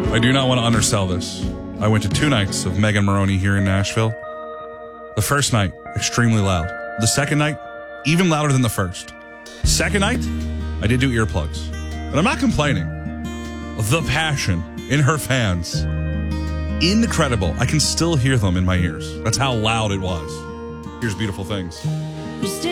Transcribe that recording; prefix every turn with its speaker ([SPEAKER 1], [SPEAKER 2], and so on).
[SPEAKER 1] I do not want to undersell this. I went to 2 nights of Megan Moroney here in Nashville. The first night, extremely loud. The second night, even louder than the first. Second night, I did do earplugs. And I'm not complaining. The passion in her fans, incredible. I can still hear them in my ears. That's how loud it was. Here's Beautiful Things.